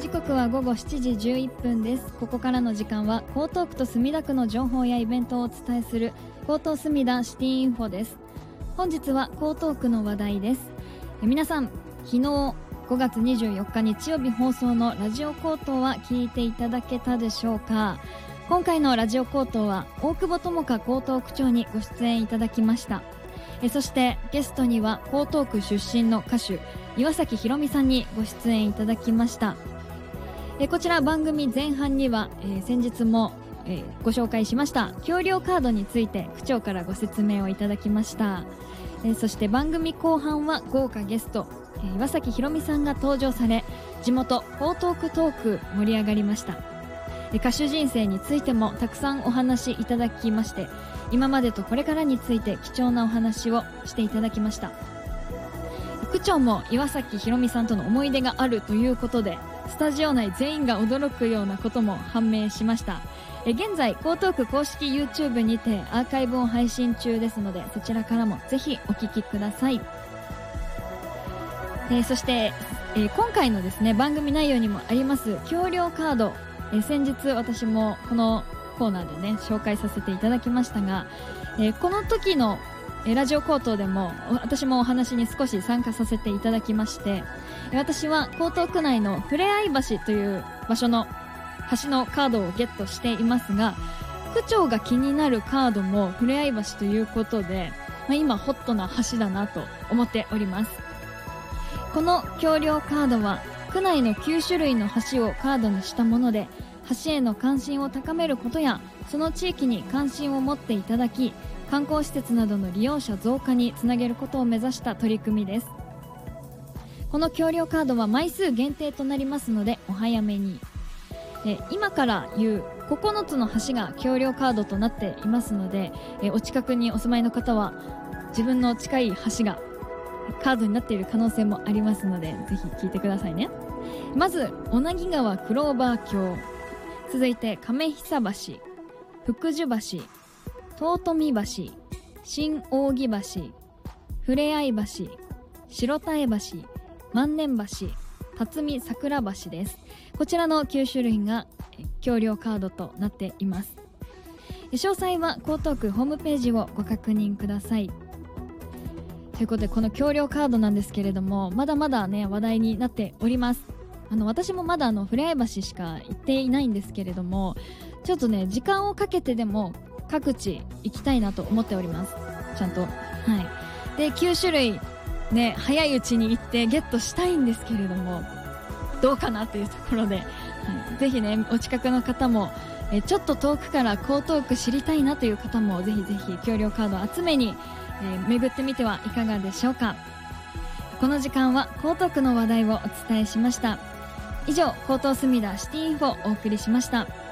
時刻は午後7時11分です。ここからの時間は江東区と墨田区の情報やイベントをお伝えする江東墨田シティインフォです。本日は江東区の話題です。皆さん、昨日5月24日日曜日放送のラジオ江東は聞いていただけたでしょうか。今回のラジオ江東は大久保智香江東区長にご出演いただきました。そしてゲストには江東区出身の歌手岩崎宏美さんにご出演いただきました。こちら番組前半には、先日も、ご紹介しました橋梁カードについて区長からご説明をいただきました。そして番組後半は豪華ゲスト、岩崎宏美さんが登場され、地元江東区トーク盛り上がりました。歌手人生についてもたくさんお話いただきまして、今までとこれからについて貴重なお話をしていただきました。区長も岩崎宏美さんとの思い出があるということで、スタジオ内全員が驚くようなことも判明しました。現在江東区公式 YouTube にてアーカイブを配信中ですので、そちらからもぜひお聞きください。そして、今回のですね番組内容にもあります橋梁カード、先日私もこのコーナーでね紹介させていただきましたが、この時のラジオ口頭でも私もお話に少し参加させていただきまして、私は江東区内のふれあい橋という場所の橋のカードをゲットしていますが、区長が気になるカードもふれあい橋ということで、今ホットな橋だなと思っております。この橋梁カードは区内の9種類の橋をカードにしたもので、橋への関心を高めることやその地域に関心を持っていただき、観光施設などの利用者増加につなげることを目指した取り組みです。この橋梁カードは枚数限定となりますのでお早めに。今から言う9つの橋が橋梁カードとなっていますので、お近くにお住まいの方は自分の近い橋がカードになっている可能性もありますので、ぜひ聞いてくださいね。まず小名木川クローバー橋、続いて亀久橋、福寿橋、東富橋、新扇橋、ふれあい橋、白田江橋、万年橋、辰巳桜橋です。こちらの9種類が橋梁カードとなっています。詳細は江東区ホームページをご確認ください。ということで、この橋梁カードなんですけれども、まだまだね話題になっております。私もまだふれあい橋しか行っていないんですけれども、ちょっとね時間をかけてでも各地行きたいなと思っております。ちゃんとで9種類ね早いうちに行ってゲットしたいんですけれども、どうかなというところで、ぜひねお近くの方も、ちょっと遠くから江東区知りたいなという方もぜひぜひ橋梁カード集めに、巡ってみてはいかがでしょうか。この時間は江東区の話題をお伝えしました。以上、江東墨田シティインフォをお送りしました。